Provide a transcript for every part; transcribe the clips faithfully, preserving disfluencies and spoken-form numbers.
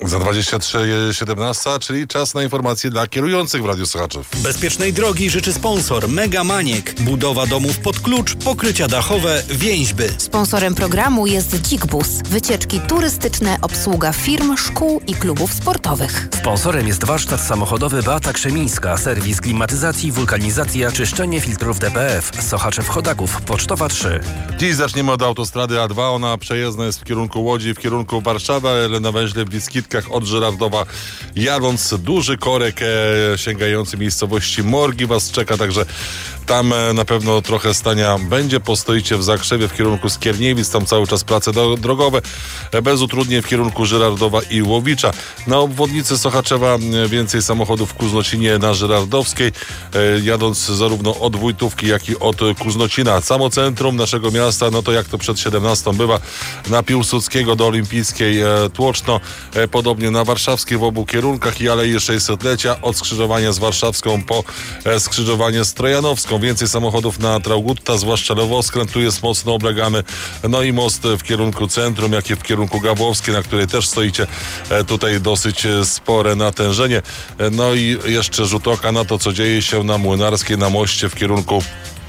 Za dwadzieścia trzy siedemnaście, czyli czas na informacje dla kierujących w Radiu Sochaczew. Bezpiecznej drogi życzy sponsor Mega Maniek. Budowa domów pod klucz, pokrycia dachowe, więźby. Sponsorem programu jest Dzik-Bus. Wycieczki turystyczne, obsługa firm, szkół i klubów sportowych. Sponsorem jest warsztat samochodowy Beata Krzemińska. Serwis klimatyzacji, wulkanizacja, czyszczenie filtrów D P F. Sochaczew Chodaków, Pocztowa trzy. Dziś zaczniemy od autostrady A dwa. Ona przejezdna jest w kierunku Łodzi, w kierunku Warszawy, ale na węźle w Biskitkach od Żyrardowa jadąc duży korek e, sięgający miejscowości Morgi was czeka, także tam e, na pewno trochę stania będzie. Postoicie w Zakrzewie w kierunku Skierniewic, tam cały czas prace do, drogowe, e, bez utrudnień w kierunku Żyrardowa i Łowicza. Na obwodnicy Sochaczewa e, więcej samochodów w Kuznocinie na Żyrardowskiej, e, jadąc zarówno od Wójtówki, jak i od Kuznocina. Samo centrum naszego miasta, no to jak to przed siedemnastą bywa, na Piłsudskiego do Olimpijskiej e, Tłoczno, e, podobnie na Warszawskiej w obu kierunkach i Alei sześćsetlecia od skrzyżowania z Warszawską po e, skrzyżowanie z Trojanowską. Więcej samochodów na Traugutta, zwłaszcza Lewoskręt, tu jest mocno oblegany. No i most w kierunku centrum, jak i w kierunku Gawłowskiej, na której też stoicie. E, tutaj dosyć e, spore natężenie. E, no i jeszcze rzut oka na to, co dzieje się na Młynarskiej, na moście w kierunku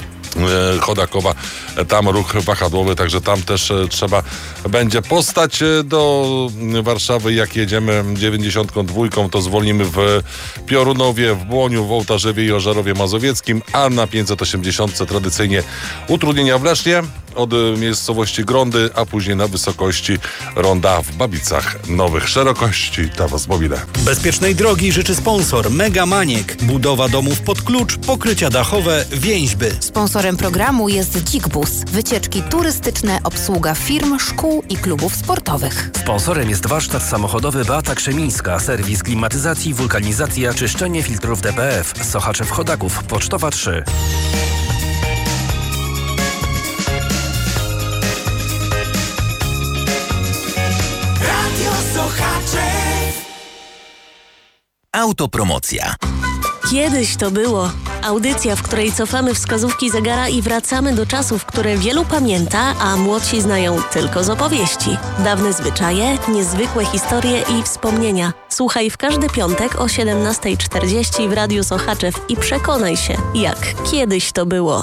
Chodakowa, tam ruch wahadłowy, także tam też trzeba będzie postać do Warszawy. Jak jedziemy dziewięćdziesiątką dwójką, to zwolnimy w Piorunowie, w Błoniu, w Ołtarzewie i Ożarowie Mazowieckim, a na pięćset osiemdziesiątce tradycyjnie utrudnienia w Lesznie od miejscowości Grądy, a później na wysokości ronda w Babicach Nowych. Szerokości Tawas Mobile. Bezpiecznej drogi życzy sponsor Mega Maniek. Budowa domów pod klucz, pokrycia dachowe, więźby. Sponsorem programu jest Dzik-Bus. Wycieczki turystyczne, obsługa firm, szkół i klubów sportowych. Sponsorem jest warsztat samochodowy Beata Krzemińska. Serwis klimatyzacji, wulkanizacja, czyszczenie filtrów D P F. Sochaczew Chodaków, Pocztowa trzy. Autopromocja. Kiedyś to było. Audycja, w której cofamy wskazówki zegara i wracamy do czasów, które wielu pamięta, a młodsi znają tylko z opowieści. Dawne zwyczaje, niezwykłe historie i wspomnienia. Słuchaj w każdy piątek o siedemnasta czterdzieści w Radiu Sochaczew i przekonaj się, jak kiedyś to było.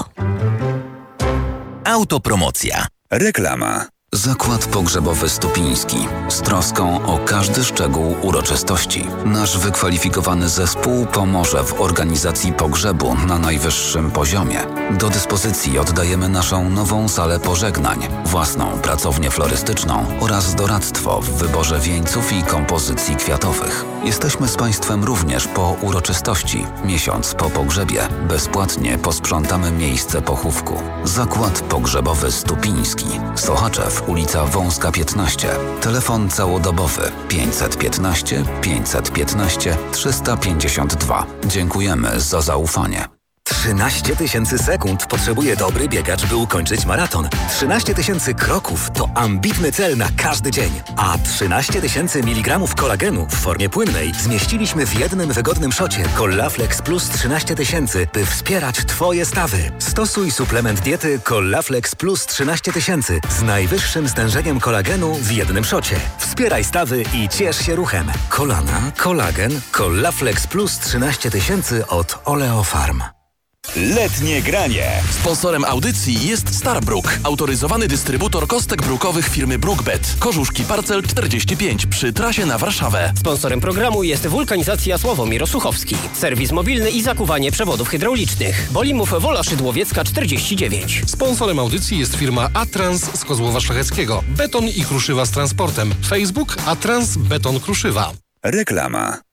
Autopromocja. Reklama. Zakład Pogrzebowy Stupiński. Z troską o każdy szczegół uroczystości. Nasz wykwalifikowany zespół pomoże w organizacji pogrzebu na najwyższym poziomie. Do dyspozycji oddajemy naszą nową salę pożegnań, własną pracownię florystyczną oraz doradztwo w wyborze wieńców i kompozycji kwiatowych. Jesteśmy z Państwem również po uroczystości. Miesiąc po pogrzebie bezpłatnie posprzątamy miejsce pochówku. Zakład Pogrzebowy Stupiński. Sochaczew, ulica Wąska piętnaście. Telefon całodobowy pięćset piętnaście pięćset piętnaście trzysta pięćdziesiąt dwa. Dziękujemy za zaufanie. trzynaście tysięcy sekund potrzebuje dobry biegacz, by ukończyć maraton. trzynaście tysięcy kroków to ambitny cel na każdy dzień. A trzynaście tysięcy miligramów kolagenu w formie płynnej zmieściliśmy w jednym wygodnym szocie Collaflex Plus trzynaście tysięcy, by wspierać Twoje stawy. Stosuj suplement diety Collaflex Plus trzynaście tysięcy z najwyższym stężeniem kolagenu w jednym szocie. Wspieraj stawy i ciesz się ruchem. Kolana, kolagen, Collaflex Plus trzynaście tysięcy od Oleofarm. Letnie granie. Sponsorem audycji jest Starbrook, autoryzowany dystrybutor kostek brukowych firmy Brookbet. Korzuszki Parcel czterdzieści pięć przy trasie na Warszawę. Sponsorem programu jest Wulkanizacja Sławomir Suchowski. Serwis mobilny i zakuwanie przewodów hydraulicznych. Bolimów Wola Szydłowiecka czterdzieści dziewięć. Sponsorem audycji jest firma Atrans z Kozłowa Szlacheckiego. Beton i kruszywa z transportem. Facebook Atrans Beton Kruszywa. Reklama.